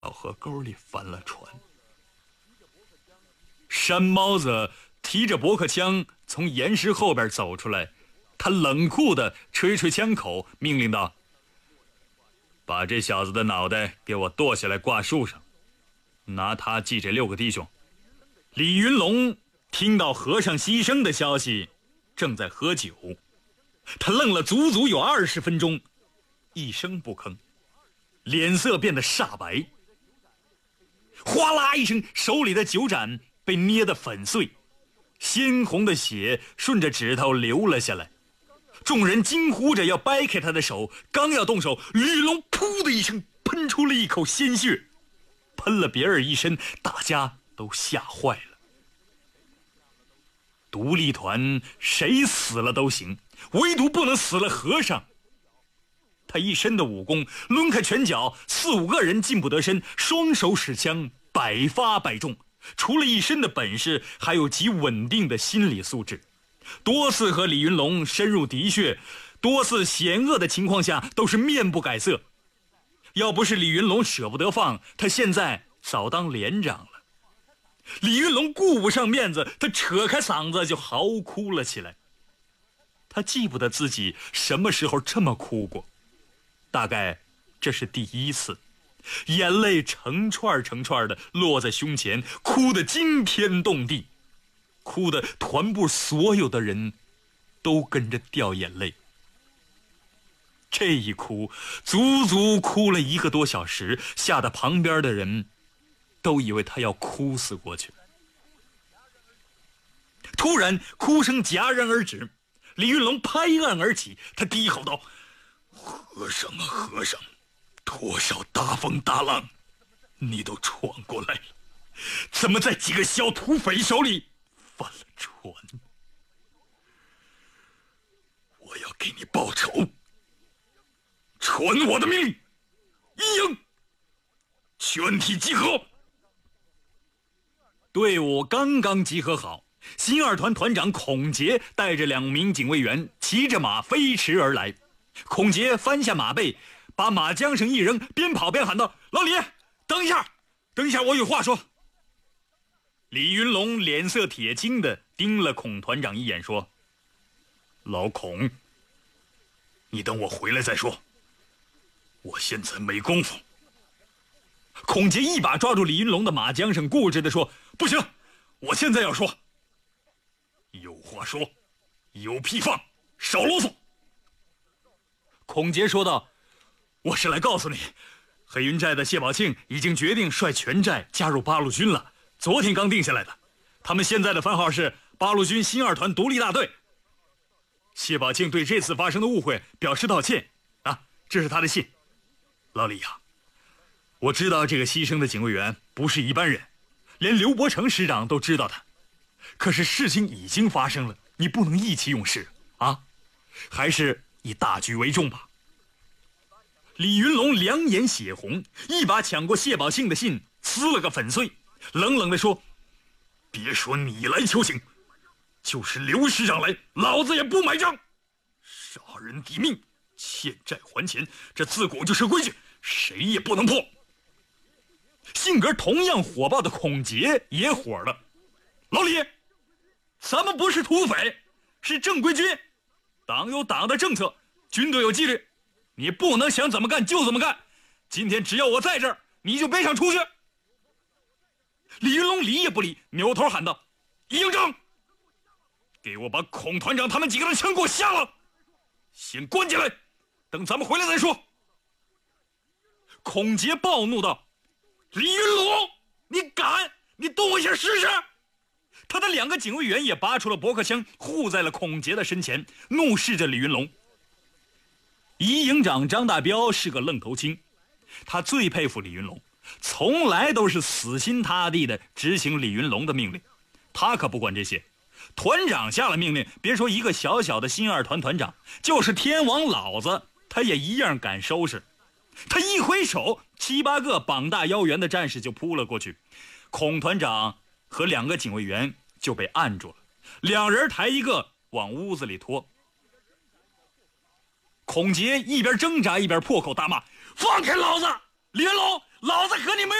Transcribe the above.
河沟里翻了船。山猫子提着驳壳枪从岩石后边走出来，他冷酷地吹吹枪口，命令道：“把这小子的脑袋给我剁下来挂树上，拿他祭这6个弟兄。”李云龙听到和尚牺牲的消息，正在喝酒，他愣了足足有20分钟，一声不吭，脸色变得煞白。哗啦一声，手里的酒盏被捏得粉碎，鲜红的血顺着指头流了下来。众人惊呼着要掰开他的手，刚要动手，李云龙噗的一声喷出了一口鲜血，喷了别人一身，大家都吓坏了。独立团谁死了都行，唯独不能死了和尚。他一身的武功，抡开拳脚，4、5个人进不得身，双手使枪，百发百中。除了一身的本事，还有极稳定的心理素质。多次和李云龙深入敌穴，多次险恶的情况下都是面不改色。要不是李云龙舍不得放，他现在早当连长了。李云龙顾不上面子，他扯开嗓子就嚎哭了起来。他记不得自己什么时候这么哭过，大概这是第1次，眼泪成串成串的落在胸前，哭得惊天动地，哭得团部所有的人都跟着掉眼泪。这一哭足足哭了1个多小时，吓得旁边的人都以为他要哭死过去。突然哭声戛然而止，李云龙拍案而起，他低吼道：“和尚啊和尚，多少大风大浪你都闯过来了，怎么在几个小土匪手里翻了船？我要给你报仇！传我的命令，一营全体集合。”队伍刚刚集合好，新2团团长孔杰带着2名警卫员骑着马飞驰而来。孔杰翻下马背，把马缰绳一扔，边跑边喊道：“老李，等一下，等一下，我有话说。”李云龙脸色铁青的盯了孔团长一眼，说：“老孔，你等我回来再说，我现在没功夫。”孔杰一把抓住李云龙的马缰绳，固执地说：“不行，我现在要说。有话说，有屁放，少啰嗦。”孔杰说道：“我是来告诉你，黑云寨的谢宝庆已经决定率全寨加入八路军了，昨天刚定下来的。他们现在的番号是八路军新2团独立大队。谢宝庆对这次发生的误会表示道歉啊，这是他的信。老李呀，我知道这个牺牲的警卫员不是一般人，连刘伯承师长都知道他。可是事情已经发生了，你不能意气用事啊，还是以大局为重吧。”李云龙两眼血红，一把抢过谢宝庆的信，撕了个粉碎，冷冷地说：“别说你来求情，就是刘师长来，老子也不买账。杀人抵命，欠债还钱，这自古就是规矩，谁也不能破。”性格同样火爆的孔杰也火了：“老李，咱们不是土匪，是正规军，党有党的政策，军队有纪律，你不能想怎么干就怎么干。今天只要我在这儿，你就别想出去。”李云龙理也不理，扭头喊道：“一营长，给我把孔团长他们几个人枪给我下了，先关起来，等咱们回来再说。”孔杰暴怒道：“李云龙，你敢？你动一下试试！”他的2个警卫员也拔出了驳壳枪，护在了孔杰的身前，怒视着李云龙。一营长张大彪是个愣头青，他最佩服李云龙，从来都是死心塌地的执行李云龙的命令，他可不管这些。团长下了命令，别说一个小小的新2团团长，就是天王老子他也一样敢收拾。他一挥手，7、8个膀大腰圆的战士就扑了过去，孔团长和2个警卫员就被按住了，2人抬1个往屋子里拖。孔杰一边挣扎一边破口大骂：“放开老子！李云龙， 老子和你没